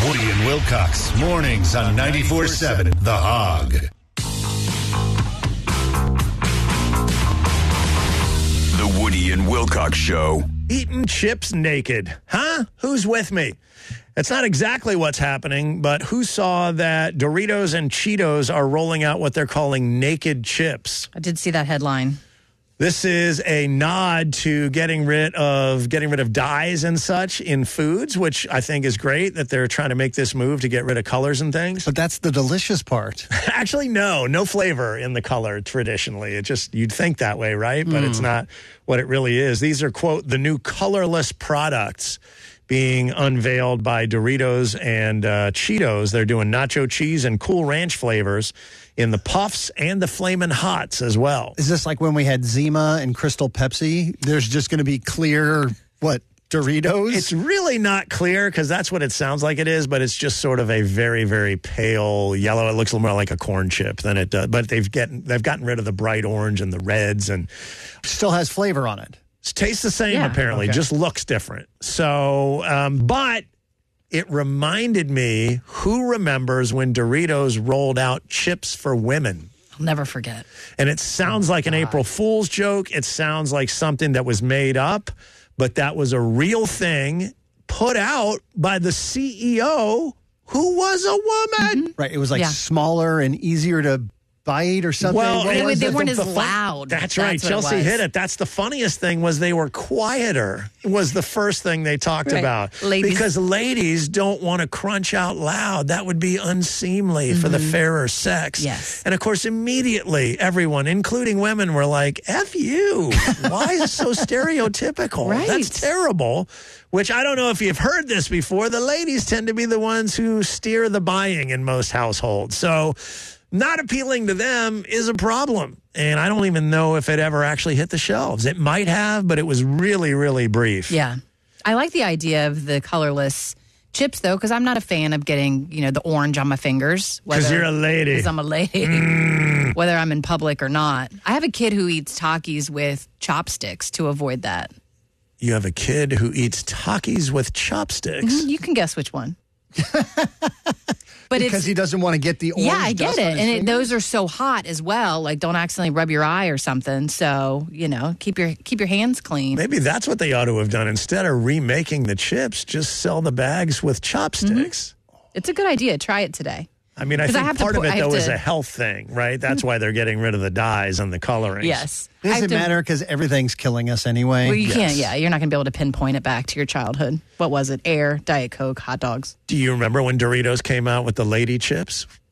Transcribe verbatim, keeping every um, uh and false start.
Woody and Wilcox, mornings on ninety-four seven The Hog. The Woody and Wilcox Show. Eating chips naked. Huh? Who's with me? It's not exactly what's happening, but who saw that Doritos and Cheetos are rolling out what they're calling naked chips? I did see that headline. This is a nod to getting rid of getting rid of dyes and such in foods, which I think is great that they're trying to make this move to get rid of colors and things. But that's the delicious part. Actually, no, no flavor in the color traditionally. It just, you'd think that way, right? But mm. it's not what it really is. These are, quote, the new colorless products being unveiled by Doritos and uh, Cheetos. They're doing nacho cheese and Cool Ranch flavors in the Puffs and the Flamin' Hots as well. Is this like when we had Zima and Crystal Pepsi? There's just going to be clear, what, Doritos? It's really not clear because that's what it sounds like it is, but it's just sort of a very, very pale yellow. It looks a little more like a corn chip than it does. But they've gotten, they've gotten rid of the bright orange and the reds. And still has flavor on it. It tastes the same, yeah. apparently. Okay. Just looks different. So, um, but it reminded me, who remembers when Doritos rolled out chips for women? I'll never forget. And it sounds like an April Fool's joke. It sounds like something that was made up, but that was a real thing put out by the C E O, who was a woman. Mm-hmm. Right. It was like yeah. smaller and easier to bite or something. Well, they, was they the, weren't the, as the fun, loud. That's, that's right. Chelsea it hit it. That's the funniest thing was they were quieter was the first thing they talked right. about. Ladies. Because ladies don't want to crunch out loud. That would be unseemly mm-hmm. for the fairer sex. Yes. And, of course, immediately everyone, including women, were like, F you. Why is it so stereotypical? Right. That's terrible. Which I don't know if you've heard this before. The ladies tend to be the ones who steer the buying in most households. So not appealing to them is a problem. And I don't even know if it ever actually hit the shelves. It might have, but it was really, really brief. Yeah. I like the idea of the colorless chips, though, because I'm not a fan of getting, you know, the orange on my fingers. Because you're a lady. Because I'm a lady. Mm. Whether I'm in public or not. I have a kid who eats Takis with chopsticks to avoid that. You have a kid who eats Takis with chopsticks. Mm-hmm. You can guess which one. But because it's, he doesn't want to get the orange. Yeah, I get dust it. on his And it, fingers? those are so hot as well. Like, don't accidentally rub your eye or something. So, you know, keep your keep your hands clean. Maybe that's what they ought to have done. Instead of remaking the chips, just sell the bags with chopsticks. Mm-hmm. It's a good idea. Try it today. I mean, I think I have part to, of it, I though, to, is a health thing, right? That's why they're getting rid of the dyes and the colorings. Yes. It doesn't to, matter because everything's killing us anyway. Well, you Yes. can't, yeah. You're not going to be able to pinpoint it back to your childhood. What was it? Air, Diet Coke, hot dogs. Do you remember when Doritos came out with the lady chips?